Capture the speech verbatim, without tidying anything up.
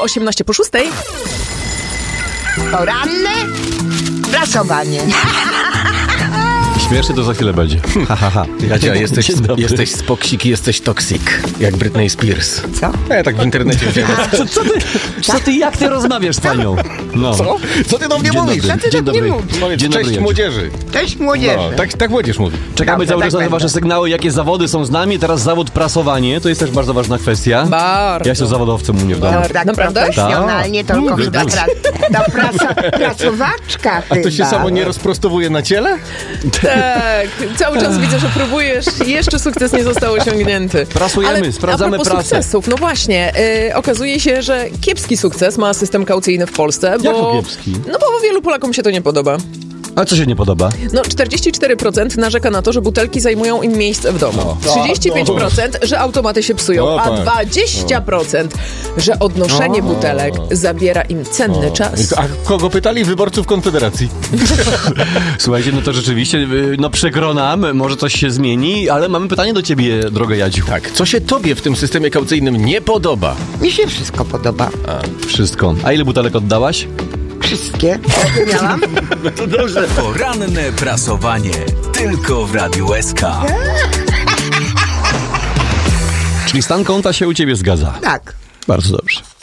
osiemnaście po szóstej. Poranne prasowanie. Śmiesznie to za chwilę będzie. Ha, ha, ha. Jadzia, jesteś, Dzień dobry. jesteś spoksik i jesteś toksik. Jak Britney Spears. Co? Ja tak w internecie widziałem. Co, co, ty, co ty, jak ty rozmawiasz z panią? No. Co? Co ty do mnie Dzień mówisz? dobry. Co ty Dzień tak nie dobry. mówisz? Powiedz, Dzień dobry, cześć Jadziu. młodzieży. Cześć młodzieży. No, tak, tak młodzież mówi. Czekamy Dobrze, cały tak czas na będę. wasze sygnały, jakie zawody są z nami. Teraz zawód prasowanie, to jest też bardzo ważna kwestia. Bardzo. Ja jestem zawodowcem u mnie w domu. To tak Naprawdę? profesjonalnie, Tak. tylko Mm, chyba widać. pra, ta praca, pracowaczka A to się chyba. samo nie rozprostowuje na ciele? Tak, cały czas widzę, że próbujesz i jeszcze sukces nie został osiągnięty. Prasujemy, Ale sprawdzamy a propos prasę. sukcesów, no właśnie, yy, okazuje się, że kiepski sukces ma system kaucyjny w Polsce, bo... Jako kiepski? No bo wielu Polakom się to nie podoba. A co się nie podoba? No, czterdzieści cztery procent narzeka na to, że butelki zajmują im miejsce w domu. trzydzieści pięć procent, że automaty się psują, O, a tak. dwadzieścia procent, że odnoszenie butelek zabiera im cenny czas. A kogo pytali? Wyborców Konfederacji. Słuchajcie, no to rzeczywiście, y, no przykro nam, może coś się zmieni, ale mamy pytanie do ciebie, droga Jadziu. Tak, co się tobie w tym systemie kaucyjnym nie podoba? Mi się wszystko podoba. Wszystko. A ile butelek oddałaś? Wszystkie. Jak miałam? Poranne prasowanie. Tylko w Radiu S K. Czyli stan konta się u ciebie zgadza. Tak. Bardzo dobrze.